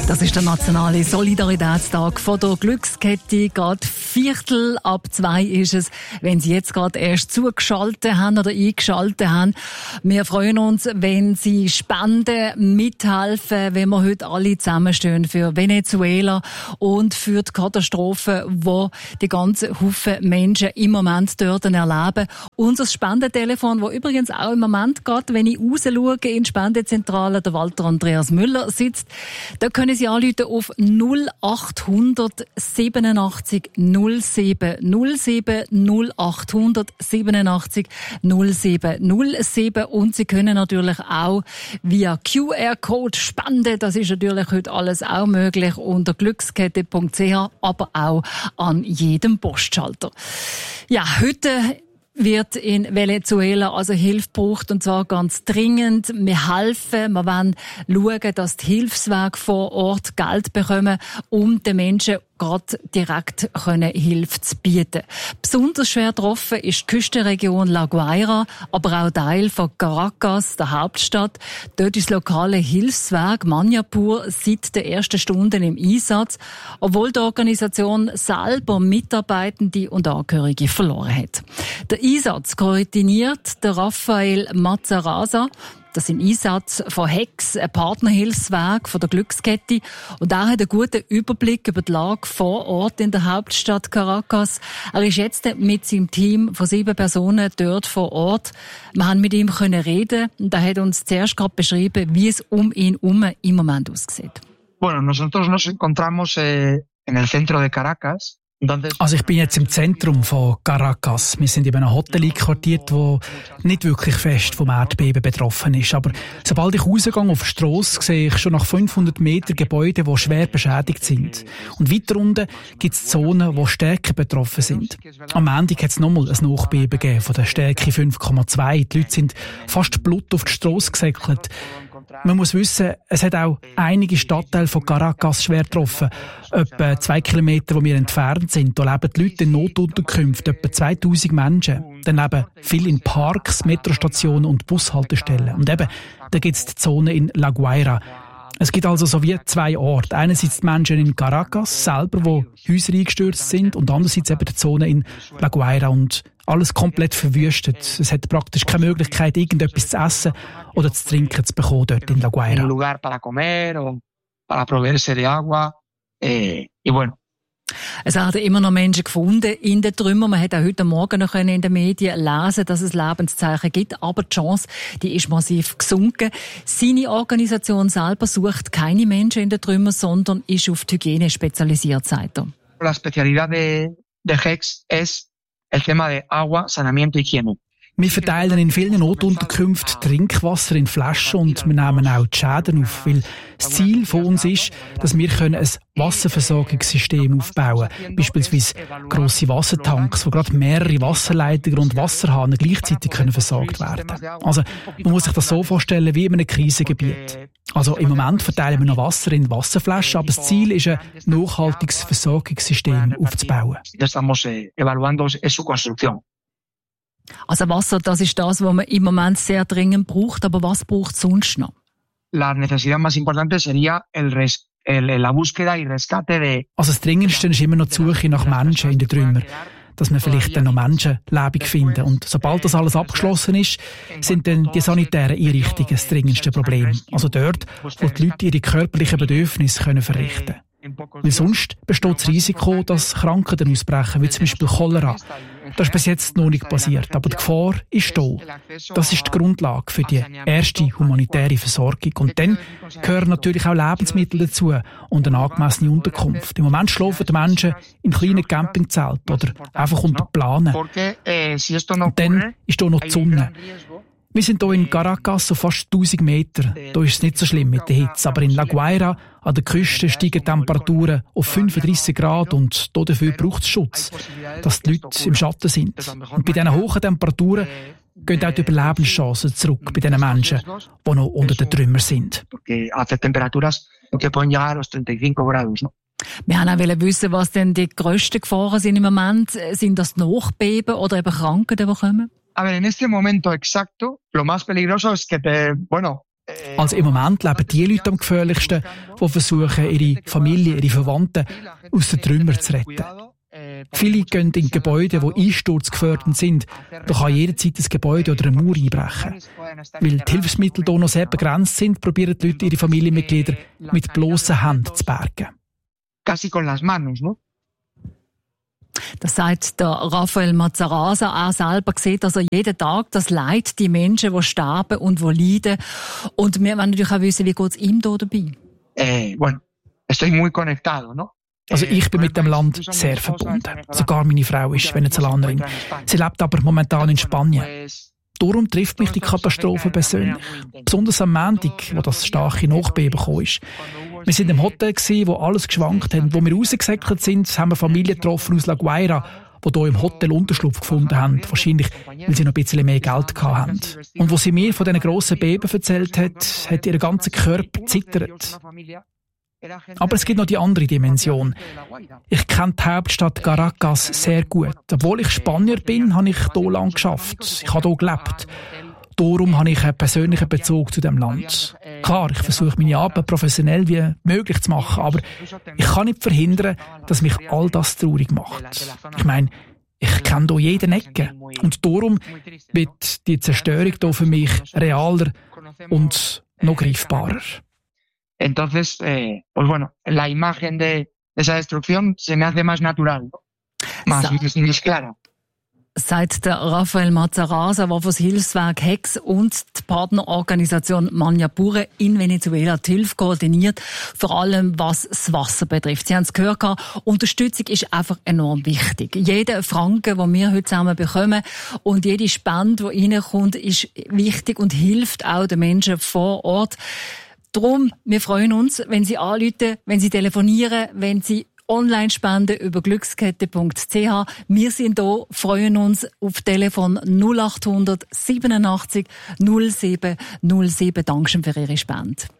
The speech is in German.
Das ist der nationale Solidaritätstag von der Glückskette. Gerade 1:15 ist es, wenn Sie jetzt gerade erst zugeschaltet haben oder eingeschaltet haben. Wir freuen uns, wenn Sie spenden, mithelfen, wenn wir heute alle zusammenstehen für Venezuela und für die Katastrophe, die die ganzen Haufen Menschen im Moment dort erleben. Unser Spendentelefon, das übrigens auch im Moment gerade, wenn ich raus schaue in die Spendezentrale, der Walter Andreas Müller sitzt, da können Sie anrufen auf 0800 87 07 07 0800 87 07 07 und Sie können natürlich auch via QR-Code spenden. Das ist natürlich heute alles auch möglich unter glückskette.ch, aber auch an jedem Postschalter. Ja, heute wird in Venezuela also Hilfe gebraucht, und zwar ganz dringend. Wir helfen, wir wollen schauen, dass die Hilfswerke vor Ort Geld bekommen, um den Menschen gerade direkt Hilfe zu bieten. Besonders schwer getroffen ist die Küstenregion La Guaira, aber auch Teil von Caracas, der Hauptstadt. Dort ist das lokale Hilfswerk Maniapur seit den ersten Stunden im Einsatz, obwohl die Organisation selber Mitarbeitende und Angehörige verloren hat. Der Einsatz koordiniert der Rafael Mazaraza. Das ist ein Einsatz von HEX, ein Partnerhilfswerk von der Glückskette. Und er hat einen guten Überblick über die Lage vor Ort in der Hauptstadt Caracas. Er ist jetzt mit seinem Team von 7 Personen dort vor Ort. Wir haben mit ihm reden und er hat uns zuerst gerade beschrieben, wie es um ihn herum im Moment aussieht. Bueno, nosotros nos encontramos en el centro de Caracas. Also ich bin jetzt im Zentrum von Caracas. Wir sind in einem Hotel einquartiert, das nicht wirklich fest vom Erdbeben betroffen ist. Aber sobald ich rausgehe auf die Strasse, sehe ich schon nach 500 Metern Gebäude, die schwer beschädigt sind. Und weiter unten gibt es Zonen, die stärker betroffen sind. Am Ende hat es nochmal ein Nachbeben gegeben von der Stärke 5,2. Die Leute sind fast Blut auf die Strasse gesäckelt. Man muss wissen, es hat auch einige Stadtteile von Caracas schwer getroffen. Etwa 2 Kilometer, wo wir entfernt sind. Da leben die Leute in Notunterkünften, etwa 2000 Menschen. Dann leben viele in Parks, Metrostationen und Bushaltestellen. Und eben, da gibt es die Zone in La Guaira. Es gibt also so wie 2 Orte. Einerseits die Menschen in Caracas selber, wo Häuser eingestürzt sind, und andererseits eben die Zone in La Guaira. Und alles komplett verwüstet. Es hat praktisch keine Möglichkeit, irgendetwas zu essen oder zu trinken zu bekommen dort in La Guaira. Es werden immer noch Menschen gefunden in den Trümmern. Man hat auch heute Morgen noch in den Medien lesen, dass es Lebenszeichen gibt. Aber die Chance, die ist massiv gesunken. Seine Organisation selber sucht keine Menschen in den Trümmern, sondern ist auf die Hygiene spezialisiert, sagt er. La especialidad de HEX es el tema de agua, saneamiento y higiene. Wir verteilen in vielen Notunterkünften Trinkwasser in Flaschen und wir nehmen auch die Schäden auf, weil das Ziel von uns ist, dass wir ein Wasserversorgungssystem aufbauen können. Beispielsweise grosse Wassertanks, wo gerade mehrere Wasserleitungen und Wasserhahn gleichzeitig versorgt werden können. Also man muss sich das so vorstellen wie in einem Krisengebiet. Also im Moment verteilen wir noch Wasser in Wasserflaschen, aber das Ziel ist, ein nachhaltiges Versorgungssystem aufzubauen. Also Wasser, das ist das, was man im Moment sehr dringend braucht. Aber was braucht es sonst noch? La necesidad más importante sería la búsqueda y rescate de... Also das Dringendste ist immer noch die Suche nach Menschen in den Trümmern, dass wir vielleicht dann noch Menschen lebendig finden. Und sobald das alles abgeschlossen ist, sind dann die sanitären Einrichtungen das dringendste Problem. Also dort, wo die Leute ihre körperlichen Bedürfnisse verrichten können. Weil sonst besteht das Risiko, dass Krankheiten ausbrechen, wie zum Beispiel Cholera. Das ist bis jetzt noch nicht passiert, aber die Gefahr ist da. Das ist die Grundlage für die erste humanitäre Versorgung. Und dann gehören natürlich auch Lebensmittel dazu und eine angemessene Unterkunft. Im Moment schlafen die Menschen in kleinen Campingzelten oder einfach unter Planen. Und dann ist da noch die Sonne. Wir sind hier in Caracas auf fast 1000 Meter. Da ist es nicht so schlimm mit der Hitze. Aber in La Guaira an der Küste steigen die Temperaturen auf 35 Grad und dafür braucht es Schutz, dass die Leute im Schatten sind. Und bei diesen hohen Temperaturen gehen auch die Überlebenschancen zurück bei den Menschen, die noch unter den Trümmern sind. Wir haben auch wissen, was denn die grössten Gefahren sind im Moment. Sind das Nachbeben oder eben Krankheiten, die kommen? A ver, en este momento exacto, lo más peligroso es que Also im Moment leben die Leute am gefährlichsten, die versuchen, ihre Familie, ihre Verwandten aus den Trümmern zu retten. Viele gehen in Gebäude, die einsturzgefährdet sind. Da kann jederzeit ein Gebäude oder eine Mauer einbrechen. Weil die Hilfsmittel hier noch sehr begrenzt sind, probieren die Leute ihre Familienmitglieder mit bloßen Händen zu bergen. Casi con las manos, no? Das sagt der Rafael Mazaraza. Er selber sieht also jeden Tag das Leid, die Menschen, die sterben und die leiden. Und wir wollen natürlich auch wissen, wie geht es ihm da dabei? Bueno, estoy muy conectado, no? Also ich bin mit dem Land sehr verbunden. Sogar meine Frau ist Venezolanerin. Sie lebt aber momentan in Spanien. Darum trifft mich die Katastrophe persönlich. Besonders am Montag, wo das starke Nachbeben kam. Wir waren im Hotel, wo alles geschwankt hat. Wo wir rausgesäckelt sind, haben wir Familien getroffen aus La Guaira, die hier im Hotel Unterschlupf gefunden haben. Wahrscheinlich, weil sie noch ein bisschen mehr Geld hatten. Und wo sie mir von diesen grossen Beben erzählt hat ihr ganzer Körper zittert. Aber es gibt noch die andere Dimension. Ich kenne die Hauptstadt Caracas sehr gut. Obwohl ich Spanier bin, habe ich hier lange geschafft. Ich habe hier gelebt. Darum habe ich einen persönlichen Bezug zu dem Land. Klar, ich versuche meine Arbeit professionell wie möglich zu machen, aber ich kann nicht verhindern, dass mich all das traurig macht. Ich meine, ich kenne hier jede Ecke. Und darum wird die Zerstörung hier für mich realer und noch greifbarer. Entonces, pues bueno, la imagen de esa destrucción se me hace más natural, más clara. Sagt der Rafael Mazaraza, der für das Hilfswerk HEX und die Partnerorganisation Maniapure in Venezuela die Hilfe koordiniert, vor allem was das Wasser betrifft. Sie haben es gehört, Unterstützung ist einfach enorm wichtig. Jeder Franken, den wir heute zusammen bekommen und jede Spende, die reinkommt, ist wichtig und hilft auch den Menschen vor Ort. Darum, wir freuen uns, wenn Sie anrufen, wenn Sie telefonieren, wenn Sie online spenden über glückskette.ch. Wir sind hier, freuen uns auf Telefon 0800 87 07 07. Dankeschön für Ihre Spende.